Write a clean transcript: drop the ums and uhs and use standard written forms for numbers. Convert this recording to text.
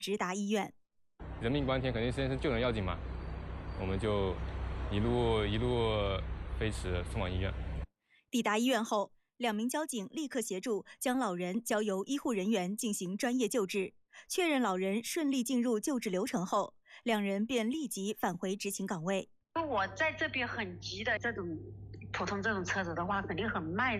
直达医院。 人命关天，肯定先是救人要紧嘛，我们就一路飞驰送往医院。 抵达医院后，2名交警立刻协助将老人交由医护人员进行专业救治。确认老人顺利进入救治流程后，2人便立即返回执勤岗位。 我在这边很急的这种普通这种车子的话，肯定很慢。